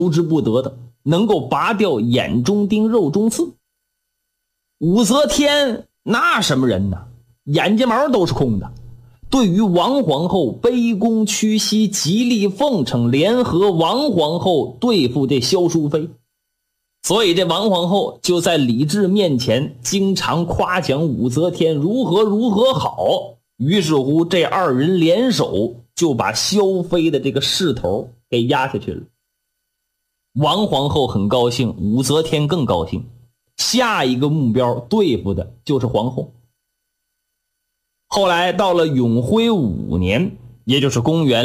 求之不得的，能够拔掉眼中钉肉中刺。武则天那什么人呢？眼睫毛都是空的，对于王皇后卑躬屈膝极力奉承，联合王皇后对付这萧淑妃，所以这王皇后就在李治面前经常夸奖武则天如何好，于是乎这二人联手就把萧妃的这个势头给压下去了。王皇后很高兴，武则天更高兴，下一个目标对付的就是皇后。后来到了永徽5年，也就是公元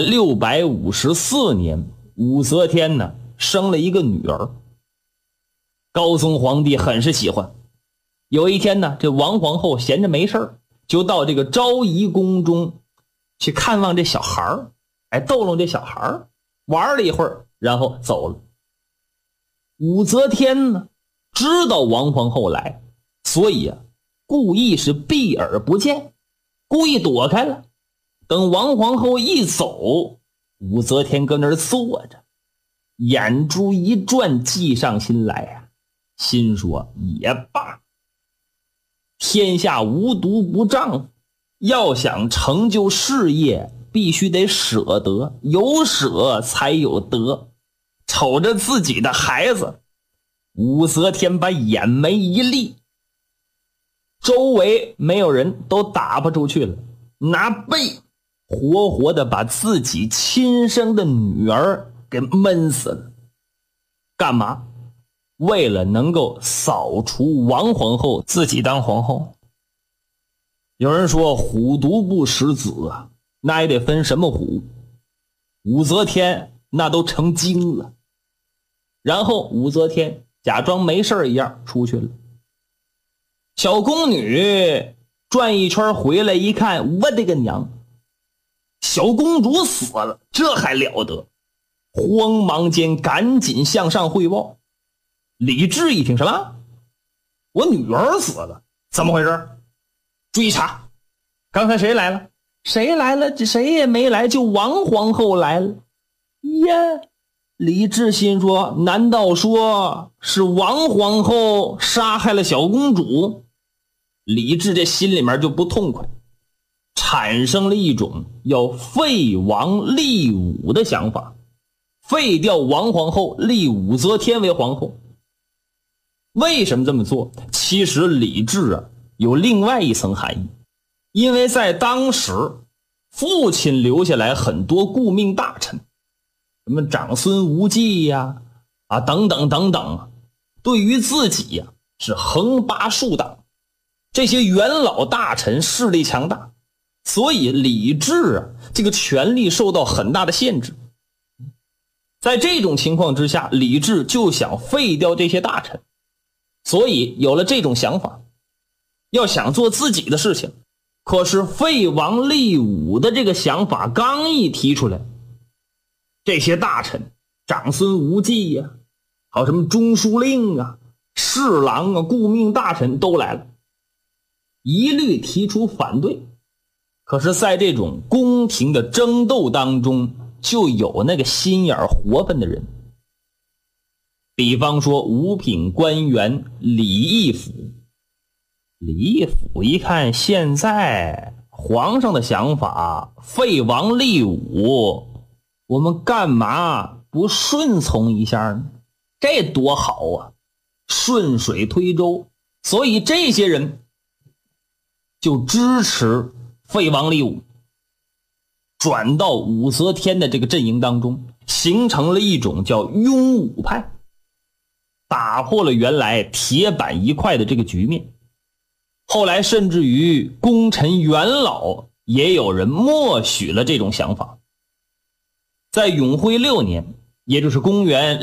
654年，武则天呢生了一个女儿。高宗皇帝很是喜欢。有一天呢，这王皇后闲着没事就到这个昭仪宫中去看望这小孩逗弄这小孩玩了一会儿，然后走了。武则天呢知道王皇后来，所以故意是避而不见，故意躲开了。等王皇后一走，武则天跟那儿坐着，眼珠一转，计上心来心说也罢，天下无毒不丈，要想成就事业必须得舍得，有舍才有得。瞅着自己的孩子，武则天把眼眉一立，周围没有人，都打发出去了，拿背活活的把自己亲生的女儿给闷死了。干嘛？为了能够扫除王皇后，自己当皇后。有人说虎毒不食子那也得分什么虎。武则天那都成精了。然后武则天假装没事一样出去了。小宫女转一圈回来一看，我的个娘，小公主死了，这还了得！慌忙间赶紧向上汇报。李治一听，什么？我女儿死了？怎么回事？追查，刚才谁来了？谁来了？这谁也没来，就王皇后来了。呀，李治心说，难道说是王皇后杀害了小公主？李治这心里面就不痛快，产生了一种要废王立武的想法，废掉王皇后，立武则天为皇后。为什么这么做？其实李治有另外一层含义，因为在当时父亲留下来很多顾命大臣，什么长孙无忌等等等等，对于自己是横拔竖挡，这些元老大臣势力强大，所以李治这个权力受到很大的限制。在这种情况之下，李治就想废掉这些大臣，所以有了这种想法，要想做自己的事情。可是废王立武的这个想法刚一提出来，这些大臣长孙无忌还有什么中书令侍郎顾命大臣都来了，一律提出反对。可是在这种宫廷的争斗当中，就有那个心眼活分的人。比方说五品官员李义府。李义府一看现在皇上的想法废王立武，我们干嘛不顺从一下呢？这多好顺水推舟。所以这些人就支持废王立武，转到武则天的这个阵营当中，形成了一种叫拥武派，打破了原来铁板一块的这个局面。后来甚至于功臣元老也有人默许了这种想法。在永徽6年，也就是公元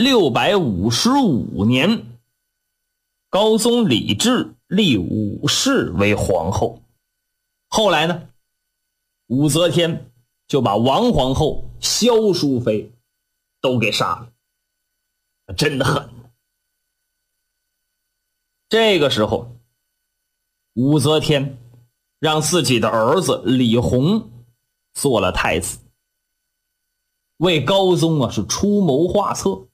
655年，高宗李治立武氏为皇后。后来呢，武则天就把王皇后、萧淑妃都给杀了，真的狠。这个时候武则天让自己的儿子李弘做了太子，为高宗是出谋划策。